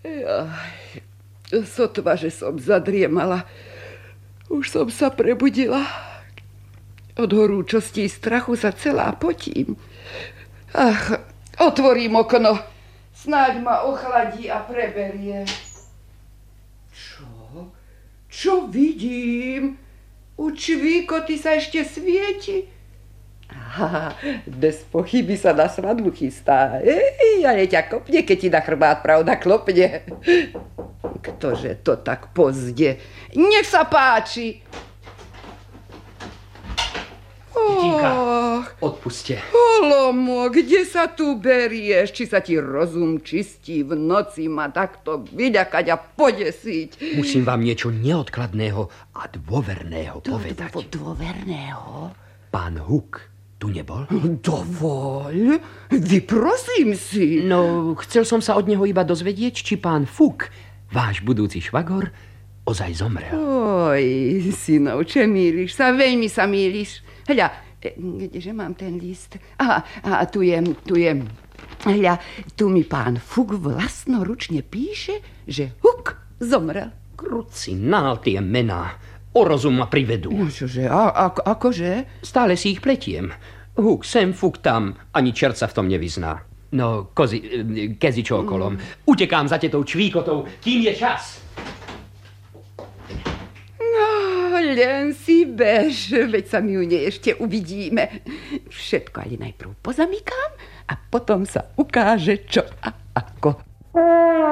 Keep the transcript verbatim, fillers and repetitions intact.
Jaj, sotva, že som zadriemala. Už som sa prebudila. Od horúčosti strachu sa celá potím. Ach, otvorím okno. Snáď ma ochladí a preberie. Čo? Čo vidím? U čvíkoty sa ešte svieti. Aha, bez pochyby sa na svadbu chystá. Ej, ale ťa kopne, keď ti na chrbát pravda klopne. Ktože to tak pozde? Nech sa páči. Titinka, odpuste. Holomo, kde sa tu berieš? Či sa ti rozum čistí v noci ma takto vyľakať a podesiť? Musím vám niečo neodkladného a dôverného povedať. Dôverného? Pán Huk tu nebol? Dovoľ, vyprosím si. No, chcel som sa od neho iba dozvedieť, či pán Fuk, váš budúci švagor, ozaj zomrel. Oj, synovče, mýliš sa, veľmi sa mýliš. Hľa, kdeže mám ten list? Aha, aha, tu je, tu je. Hľa, tu mi pán Fuk vlastnoručne píše, že Huk zomrel. Krucinál tie mená. O rozum ma privedú. No čože, a, a, akože? Stále si ich pletiem. Huk sem, Fuk tam, ani čert sa v tom nevyzná. No, kozi, kezi čo okolom. Utekám za tetou čvíkotou, kým je čas. No, len si bež, veď sa mi u nej ešte uvidíme. Všetko ale najprv pozamykám a potom sa ukáže čo a ako.